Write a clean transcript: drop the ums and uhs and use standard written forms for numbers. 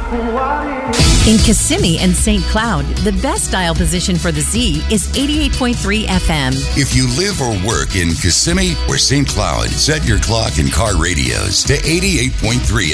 In Kissimmee and St. Cloud, the best dial position for the Z is 88.3 FM. If you live or work in Kissimmee or St. Cloud, set your clock and car radios to 88.3